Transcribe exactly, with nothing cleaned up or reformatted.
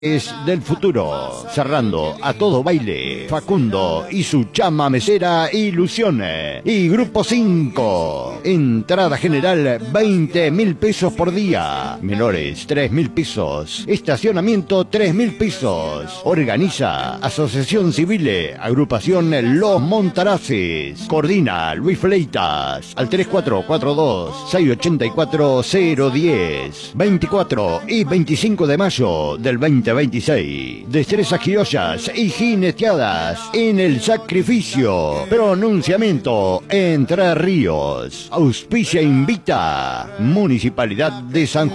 Es del futuro, cerrando a todo baile, Facundo y su chama mesera Ilusiones. Y Grupo cinco, entrada general veinte mil pesos por día, menores tres mil pesos, estacionamiento tres mil pesos. Organiza Asociación Civil, agrupación Los Montaraces. Coordina Luis Fleitas al tres cuatro cuatro dos, seis ocho cuatro, cero diez. veinticuatro y veinticinco de mayo del veinte veintiséis. Destrezas criollas y jineteadas en el sacrificio. Pronunciamiento Entre Ríos. Auspicia invita. Municipalidad de San